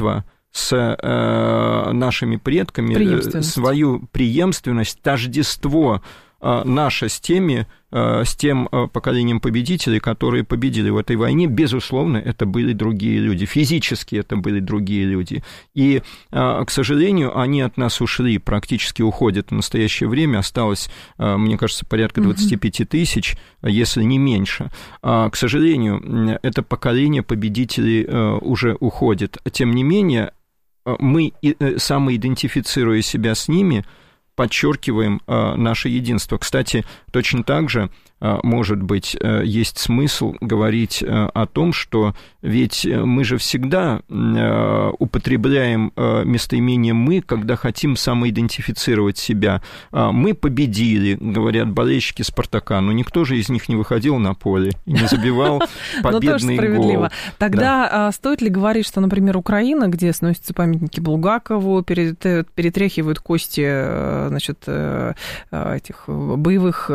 единство с нашими предками, свою преемственность, тождество наше с тем поколением победителей, которые победили в этой войне, безусловно, это были другие люди, физически это были другие люди. И, к сожалению, они от нас ушли, практически уходят в настоящее время, осталось, мне кажется, порядка 25 тысяч, если не меньше. К сожалению, это поколение победителей уже уходит. Тем не менее, мы, самоидентифицируя себя с ними, подчеркиваем наше единство. Кстати, точно так же, может быть, есть смысл говорить о том, что ведь мы же всегда употребляем местоимение «мы», когда хотим самоидентифицировать себя. «Мы победили», говорят болельщики «Спартака», но никто же из них не выходил на поле и не забивал победный гол. Тогда стоит ли говорить, что, например, Украина, где сносятся памятники Булгакову, перетряхивают кости, значит, этих боевых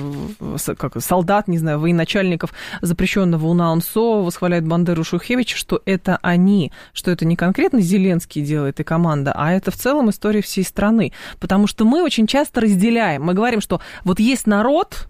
солдат, не знаю, военачальников запрещенного УНАУНСО, восхваляют Бандеру, Шухевича, что это они, что это не конкретно Зеленский делает и команда, а это в целом история всей страны. Потому что мы очень часто разделяем. Мы говорим, что вот есть народ,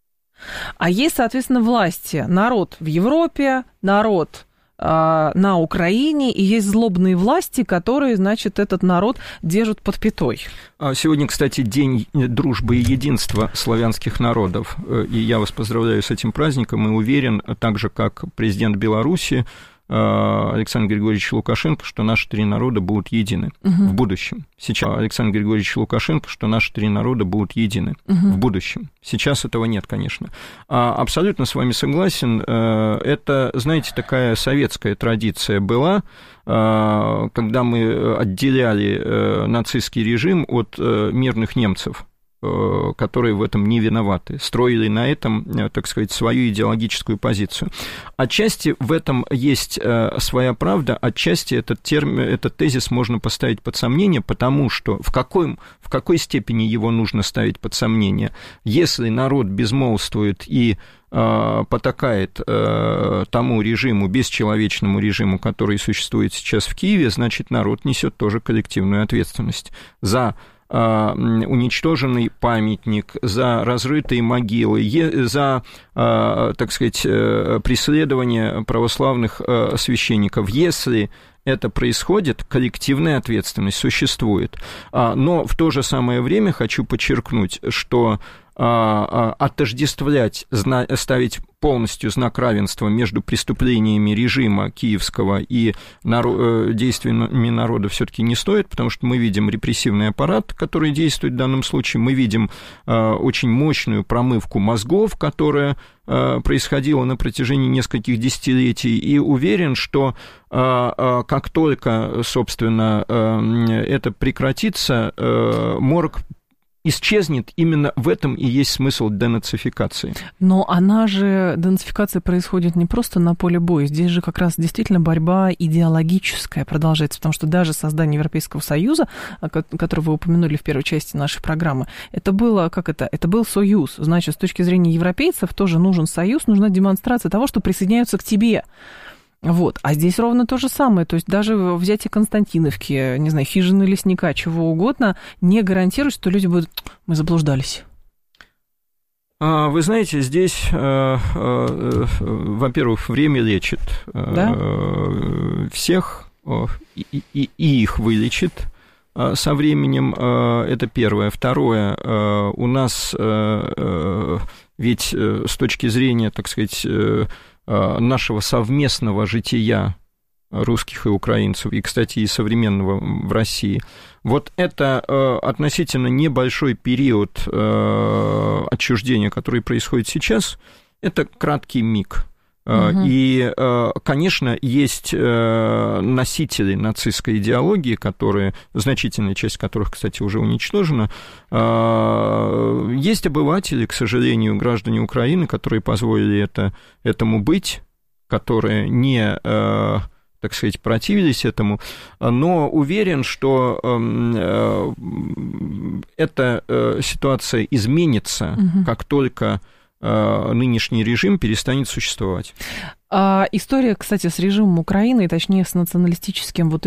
а есть, соответственно, власти. Народ в Европе, народ на Украине, и есть злобные власти, которые, значит, этот народ держат под пятой. Сегодня, кстати, День дружбы и единства славянских народов, и я вас поздравляю с этим праздником, и уверен, так же, как президент Беларуси Александр Григорьевич Лукашенко, что наши три народа будут едины в будущем. Сейчас Александр Григорьевич Лукашенко, что наши три народа будут едины в будущем. Сейчас этого нет, конечно. Абсолютно с вами согласен. Это, знаете, такая советская традиция была, когда мы отделяли нацистский режим от мирных немцев, которые в этом не виноваты, строили на этом, так сказать, свою идеологическую позицию. Отчасти в этом есть своя правда, отчасти этот тезис можно поставить под сомнение, потому что в какой степени его нужно ставить под сомнение? Если народ безмолвствует и потакает тому режиму, бесчеловечному режиму, который существует сейчас в Киеве, значит, народ несет тоже коллективную ответственность за уничтоженный памятник, за разрытые могилы, за, так сказать, преследование православных священников. Если это происходит, коллективная ответственность существует. Но в то же самое время хочу подчеркнуть, что отождествлять, ставить полностью знак равенства между преступлениями режима киевского и действиями народа все-таки не стоит, потому что мы видим репрессивный аппарат, который действует в данном случае, мы видим очень мощную промывку мозгов, которая происходила на протяжении нескольких десятилетий, и уверен, что как только, собственно, это прекратится, морг исчезнет. Именно в этом и есть смысл денацификации. Но денацификация происходит не просто на поле боя. Здесь же как раз действительно борьба идеологическая продолжается, потому что даже создание Европейского Союза, который вы упомянули в первой части нашей программы, это было, это был союз. Значит, с точки зрения европейцев тоже нужен союз, нужна демонстрация того, что присоединяются к тебе. Вот. А здесь ровно то же самое. То есть даже взятие Константиновки, не знаю, хижины лесника, чего угодно, не гарантирует, что люди будут... Мы заблуждались. Вы знаете, здесь, во-первых, время лечит всех, и их вылечит со временем. Это первое. Второе. У нас ведь с точки зрения, так сказать, нашего совместного жития русских и украинцев, и, кстати, и современного в России, вот это относительно небольшой период отчуждения, который происходит сейчас, это краткий миг. И, конечно, есть носители нацистской идеологии, значительная часть которых, кстати, уже уничтожена. Есть обыватели, к сожалению, граждане Украины, которые позволили этому быть, которые не, так сказать, противились этому, но уверен, что эта ситуация изменится, как только нынешний режим перестанет существовать. История, кстати, с режимом Украины, точнее, с националистическим